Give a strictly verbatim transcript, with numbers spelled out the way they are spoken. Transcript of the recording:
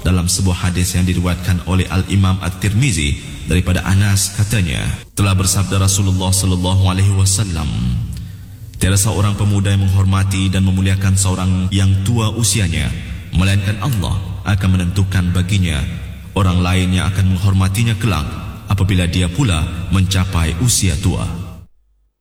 dalam sebuah hadis yang diriwayatkan oleh Al-Imam At-Tirmizi daripada Anas, katanya, telah bersabda Rasulullah sallallahu alaihi wasallam, tiada seorang pemuda yang menghormati dan memuliakan seorang yang tua usianya, melainkan Allah akan menentukan baginya orang lain yang akan menghormatinya kelak apabila dia pula mencapai usia tua.